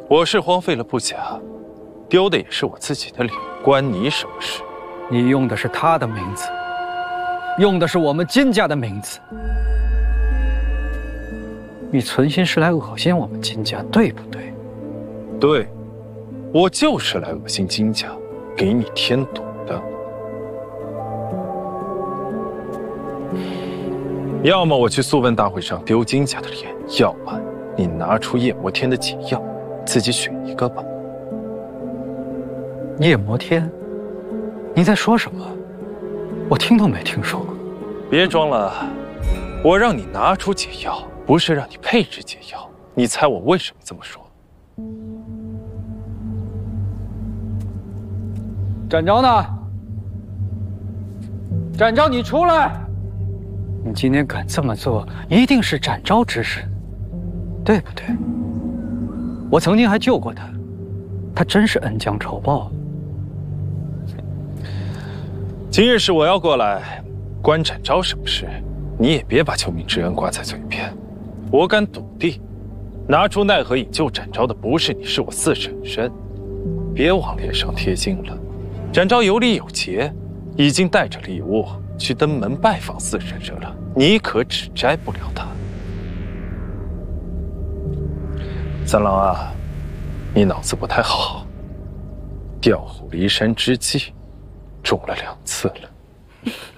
我是荒废了不假，丢的也是我自己的脸，关你什么事？ 你用的是他的名字，用的是我们金家的名字，你存心是来恶心我们金家，对不对？ 对，我就是来恶心金家，给你添堵的。要么我去素问大会上丢金家的脸，要么你拿出夜魔天的解药，自己选一个吧。 夜魔天？你在说什么？我听都没听说过。 别装了，我让你拿出解药，不是让你配置解药。你猜我为什么这么说？ 展昭呢？展昭，你出来！你今天敢这么做，一定是展昭指使，对不对？我曾经还救过他，他真是恩将仇报。 今日是我要过来，关展昭什么事？你也别把救命之恩挂在嘴边。我敢笃定，拿出奈何引救展昭的不是你，是我四婶婶。别往脸上贴金了。展昭有礼有节，已经带着礼物去登门拜访四婶婶了，你可指摘不了他。三郎啊，你脑子不太好，调虎离山之计中了2次了。